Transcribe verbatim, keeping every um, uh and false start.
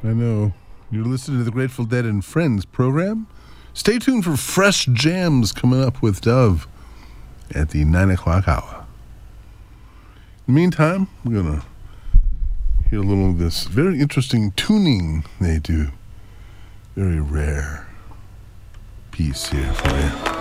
I know. You're listening to the Grateful Dead and Friends program. Stay tuned for fresh jams coming up with Dove at the nine o'clock hour. In the meantime, we're going to hear a little of this very interesting tuning they do. Very rare piece here for you.